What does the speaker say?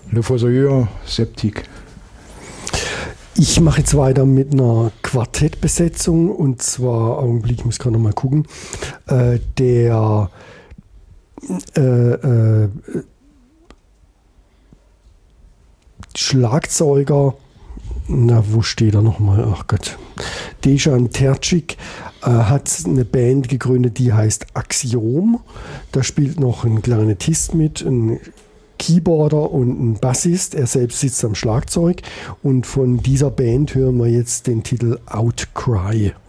Le Fossoyeur, Septik. Ich mache jetzt weiter mit einer Quartettbesetzung und zwar, Augenblick, ich muss gerade noch mal gucken, der Schlagzeuger, na, wo steht er nochmal? Ach Gott. Dejan Tercic hat eine Band gegründet, die heißt Axiom. Da spielt noch ein Klarinettist mit, ein Keyboarder und ein Bassist. Er selbst sitzt am Schlagzeug. Und von dieser Band hören wir jetzt den Titel Outcry.